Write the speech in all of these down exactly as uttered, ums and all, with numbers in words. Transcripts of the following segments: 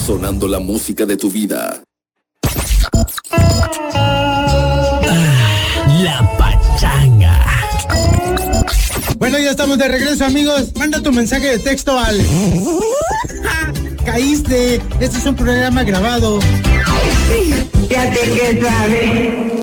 sonando la música de tu vida. Ah, la pachanga. Bueno, ya estamos de regreso, amigos. Manda tu mensaje de texto al... Caíste. Este es un programa grabado. Ya te que sabes.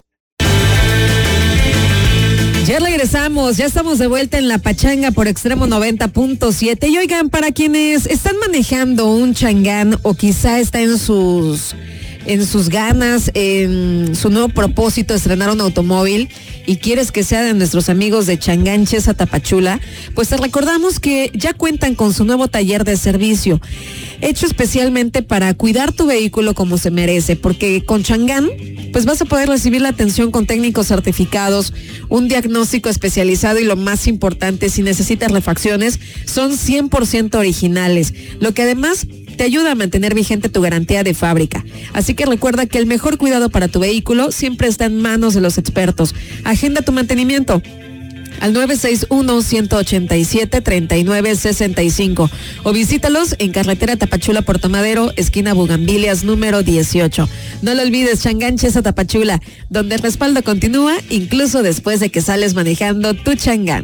Ya regresamos, ya estamos de vuelta en La Pachanga por Extremo noventa punto siete. Y oigan, para quienes están manejando un Changán o quizá está en sus... en sus ganas, en su nuevo propósito, estrenar un automóvil y quieres que sea de nuestros amigos de Changanches a Tapachula, pues te recordamos que ya cuentan con su nuevo taller de servicio, hecho especialmente para cuidar tu vehículo como se merece, porque con Changán, pues vas a poder recibir la atención con técnicos certificados, un diagnóstico especializado y lo más importante, si necesitas refacciones, son cien por ciento originales, lo que además te ayuda a mantener vigente tu garantía de fábrica. Así que recuerda que el mejor cuidado para tu vehículo siempre está en manos de los expertos. Agenda tu mantenimiento al nueve seis uno, uno ocho siete, tres nueve seis cinco o visítalos en carretera Tapachula Puerto Madero, esquina Bugambilias número dieciocho. No lo olvides, Changanches a Tapachula, donde el respaldo continúa incluso después de que sales manejando tu Changán.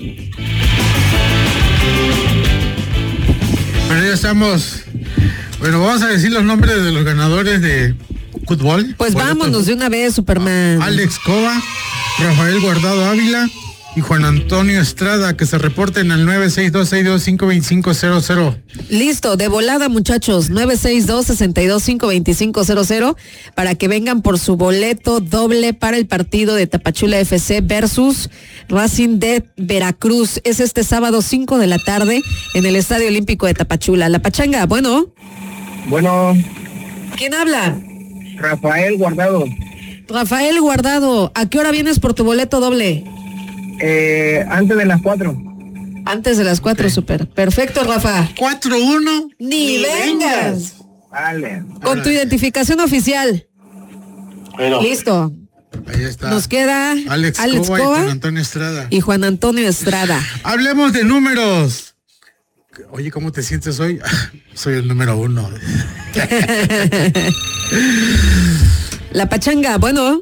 Bueno, ya estamos. Bueno, vamos a decir los nombres de los ganadores de fútbol. Pues vámonos de una vez, Superman. Alex Cova, Rafael Guardado Ávila y Juan Antonio Estrada, que se reporten al nueve seis dos, seis dos cinco, dos cinco cero cero. Listo, de volada, muchachos, nueve seis dos, seis dos cinco, dos cinco cero cero, para que vengan por su boleto doble para el partido de Tapachula F C versus Racing de Veracruz. Es este sábado cinco de la tarde en el Estadio Olímpico de Tapachula. La Pachanga, bueno. Bueno. ¿Quién habla? Rafael Guardado. Rafael Guardado, ¿a qué hora vienes por tu boleto doble? Eh, antes de las cuatro. Antes de las cuatro, okay. Super. Perfecto, Rafa. cuatro uno. Ni, Ni vengas. vengas. Vale. Con tu identificación oficial. Bueno. Listo. Ahí está. Nos queda Alex, Alex Cova, Cova y Juan Antonio Estrada. Y Juan Antonio Estrada. Hablemos de números. Oye, ¿cómo te sientes hoy? Soy el número uno. La Pachanga, bueno.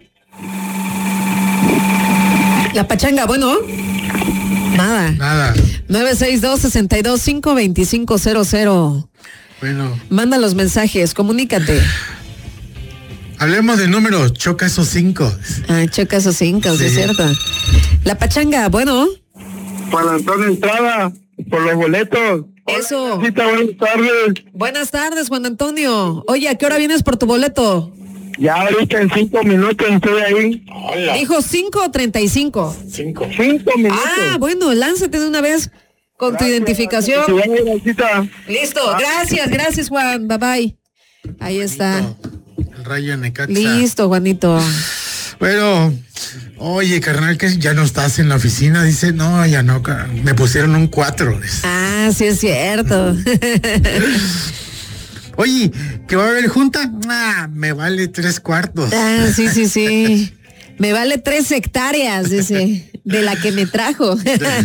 La Pachanga, bueno. Nada. Nada. nueve seis dos, seis dos cinco, dos cinco cero cero. Bueno. Manda los mensajes, comunícate. Hablemos de números, choca esos cinco. Ah, choca esos cinco, sí, sí es cierto. La Pachanga, bueno. Juan Antonio Estrada, por los boletos. Eso. Hola, buenas tardes. Buenas tardes, Juan Antonio. Oye, ¿a qué hora vienes por tu boleto? Ya ahorita en cinco minutos estoy ahí. Hola. ¿Dijo cinco o treinta y cinco? Cinco. Cinco minutos. Ah, bueno, lánzate de una vez con gracias, tu identificación. Listo, ah. gracias, gracias, Juan. Bye bye. Ahí está. El Rayo Necaxa. Listo, Juanito. Bueno, oye, carnal, que ya no estás en la oficina. Dice, no, ya no, me pusieron un cuatro. Ah, sí es cierto. Oye, ¿que va a haber junta? Ah, me vale tres cuartos. Ah, sí, sí, sí. Me vale tres hectáreas, dice, de la que me trajo.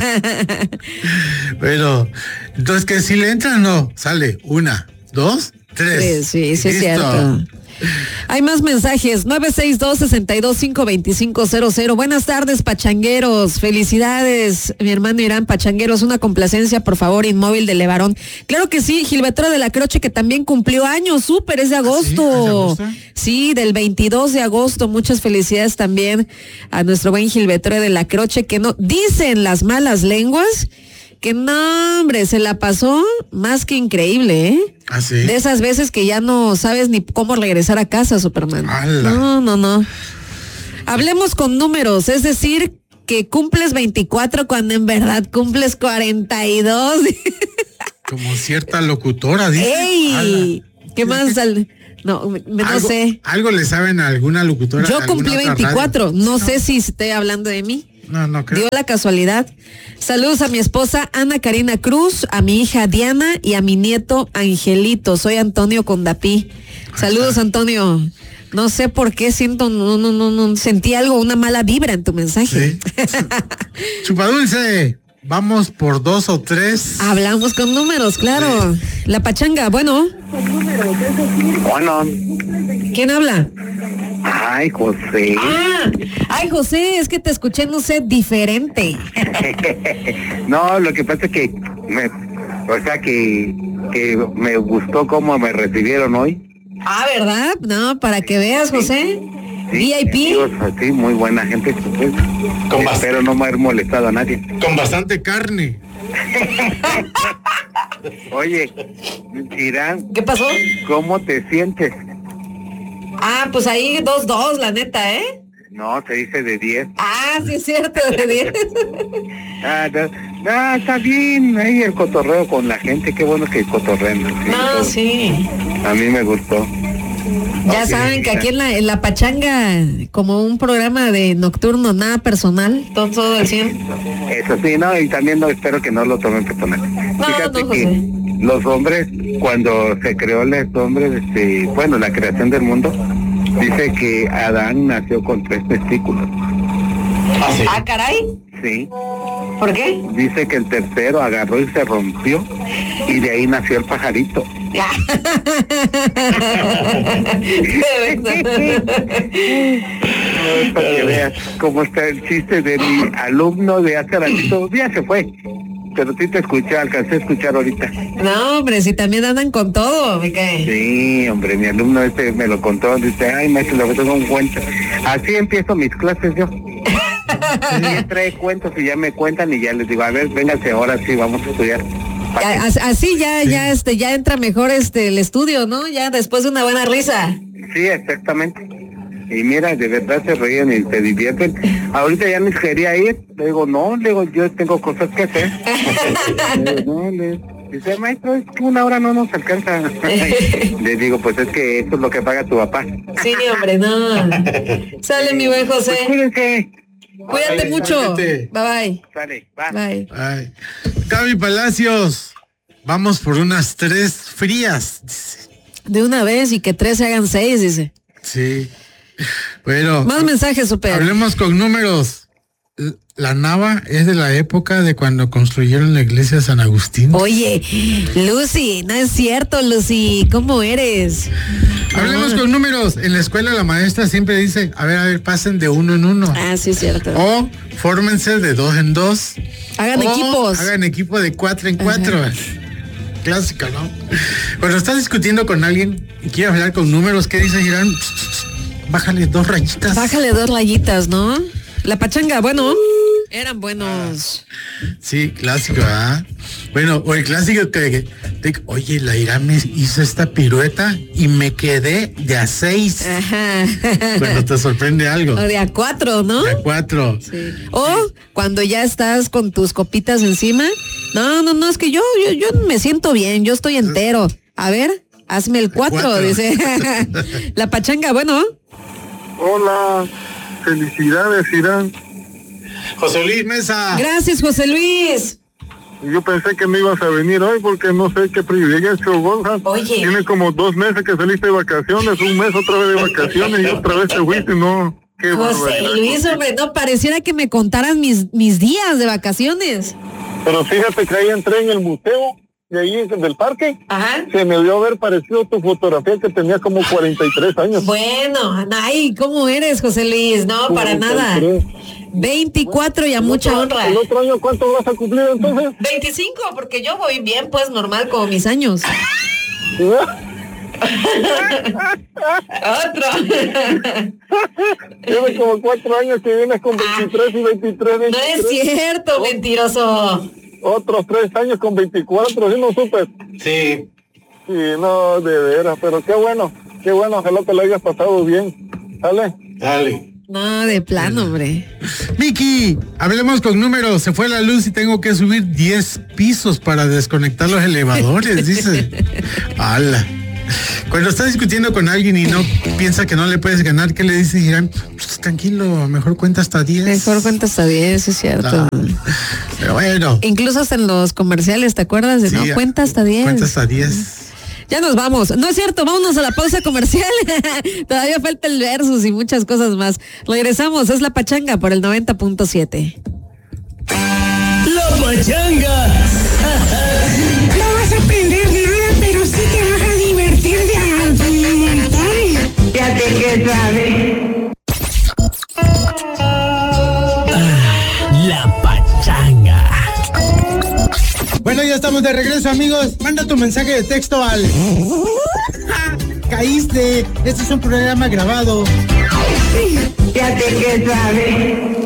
Bueno, entonces, ¿que si le entra o no? Sale una, dos, tres. Sí, sí, sí es cierto. Hay más mensajes, nueve seis dos, seis dos cinco, dos cinco cero cero. Buenas tardes, pachangueros. Felicidades, mi hermano Irán. Pachangueros, una complacencia, por favor, Inmóvil de Levarón. Claro que sí, Gilberto de la Croche, que también cumplió años, súper, es de agosto. ¿Ah, sí? ¿Es de agosto? Sí, del veintidós de agosto. Muchas felicidades también a nuestro buen Gilberto de la Croche, que no, dicen las malas lenguas, que no, hombre, se la pasó más que increíble, ¿eh? ¿Ah, sí? De esas veces que ya no sabes ni cómo regresar a casa, Superman. ¡Hala! No, no, no. Hablemos con números, es decir, que cumples veinticuatro cuando en verdad cumples cuarenta y dos. Como cierta locutora, dice. ¡Ey! ¡Hala! ¿Qué más? Al... No, me, no ¿Algo, sé. ¿Algo le saben a alguna locutora? Yo cumplí veinticuatro, no, no sé si estoy hablando de mí. No, no creo. Dio la casualidad. Saludos a mi esposa Ana Karina Cruz, a mi hija Diana y a mi nieto Angelito. Soy Antonio Condapí. Saludos, Antonio. No sé por qué siento, no, no, no, no, sentí algo, una mala vibra en tu mensaje. Sí. Chupadulce. vamos por dos o tres. Hablamos con números, claro. Sí. La pachanga, bueno. Bueno. ¿Quién habla? Ay, José. Ah, ay, José, es que te escuché, no sé, diferente. No, lo que pasa es que, me, o sea, que, que me gustó cómo me recibieron hoy. Ah, ¿verdad? No, para que veas, José. Sí, V I P. Amigos, sí, muy buena gente. Pues, con espero no me haber molestado a nadie. Con bastante carne. Oye, Irán. ¿Qué pasó? ¿Cómo te sientes? Ah, pues ahí dos, dos, la neta, ¿eh? No, se dice de diez. Ah, sí es cierto, de diez. Ah, no, no, está bien, ahí el cotorreo con la gente, qué bueno que cotorrean. Sí, no, todo. Sí. A mí me gustó. Ya okay. Saben que aquí en la, en la pachanga, como un programa de nocturno, nada personal, todo, todo al cien. Eso sí, no, y también no espero que no lo tomen personal. No, Fíjate no, que José. Los hombres, cuando se creó los hombres, este, bueno, la creación del mundo, dice que Adán nació con tres testículos. ¿Ah, sí? Ah, caray. Sí. ¿Por qué? Dice que el tercero agarró y se rompió y de ahí nació el pajarito. Para que veas cómo está el chiste de mi alumno de hace ratito. Ya se fue, pero sí te escuché, alcancé a escuchar ahorita. No, hombre, si también andan con todo, me cae. Sí, hombre, mi alumno este me lo contó, dice, ay, maestro, lo que tengo un cuento. Así empiezo mis clases yo. Y trae cuentos y ya me cuentan y ya les digo, a ver, vénganse, ahora sí, vamos a estudiar. Así ya, sí. ya, este, ya entra mejor este el estudio, ¿no? Ya después de una buena risa. Sí, exactamente. Y mira, de verdad se ríen y se divierten. Ahorita ya me quería ir. Le digo, no, le digo, yo tengo cosas que hacer. Le digo, no, le dice, maestro, es que una hora no nos alcanza. Le digo, pues es que eso es lo que paga tu papá. Sí, hombre, no. Sale, mi buen José. Pues cuídense. Cuídate Ay, mucho. Bye bye. Sale, bye. Bye. Bye. Gaby Palacios, vamos por unas tres frías. De una vez y que tres se hagan seis, dice. Sí. Bueno. Más mensajes, super. Hablemos con números. La Nava es de la época de cuando construyeron la iglesia de San Agustín. Oye, Lucy, no es cierto, Lucy, ¿cómo eres? Hablemos ah. con números. En la escuela la maestra siempre dice, a ver, a ver, pasen de uno en uno. Ah, sí, es cierto. O fórmense de dos en dos. Hagan o equipos. Hagan equipo de cuatro en cuatro. Ajá. Clásica, ¿no? Cuando estás discutiendo con alguien y quieres hablar con números, ¿qué dice Girán? Bájale dos rayitas. Bájale dos rayitas, ¿no? La pachanga, bueno, eran buenos. Sí, clásico, ¿ah? ¿eh? Bueno, o el clásico que, que, oye, la Irán me hizo esta pirueta y me quedé de a seis. Ajá. Cuando te sorprende algo. O de a cuatro, ¿no? De a cuatro. Sí. O sí. Cuando ya estás con tus copitas encima. No, no, no, es que yo, yo, yo me siento bien, yo estoy entero. A ver, hazme el cuatro, cuatro. Dice. La pachanga, bueno. Hola. Felicidades, Irán. José Luis Mesa. Gracias, José Luis. Yo pensé que no ibas a venir hoy porque no sé qué privilegio gozas. Oye. Tiene como dos meses que saliste de vacaciones, un mes otra vez de vacaciones y otra vez te fuiste, no. Qué José Luis, hombre, no, pareciera que me contaran mis, mis días de vacaciones. Pero fíjate que ahí entré en el museo de ahí del parque. Ajá. Se me dio haber parecido tu fotografía que tenía como cuarenta y tres años. Bueno, ay, ¿cómo eres, José Luis? No, para nada. veinticuatro y a mucha otro, honra. ¿El otro año cuánto vas a cumplir entonces? veinticinco, porque yo voy bien, pues, normal, como mis años. Otro. Tiene como cuatro años que vienes con veintitrés y veintitrés, veintitrés. No es cierto, mentiroso. Otros tres años con veinticuatro, ¿sí no supe? Sí. Sí, no, de veras, pero qué bueno, qué bueno, ojalá te lo hayas pasado bien. ¿Sale? Dale. No, de plano, hombre. Miki, hablemos con números. Se fue la luz y tengo que subir diez pisos para desconectar los elevadores, dice. ¡Hala! Cuando estás discutiendo con alguien y no piensa que no le puedes ganar, ¿qué le dices, Irán? Pues, tranquilo, mejor cuenta hasta diez. Mejor cuenta hasta diez, es cierto. No, pero bueno. Incluso hasta en los comerciales, ¿te acuerdas? De sí, no, cuenta hasta diez. Cuenta hasta diez. Ya nos vamos. No es cierto, vámonos a la pausa comercial. Todavía falta el versus y muchas cosas más. Regresamos, es La Pachanga por el noventa punto siete. La pachanga. No vas a aprender nada, pero sí te vas a divertir de a montón. Fíjate que sabe. La pachanga. Bueno, ya estamos de regreso, amigos. Manda tu mensaje de texto al... Caíste. Este es un programa grabado. Fíjate que sabe.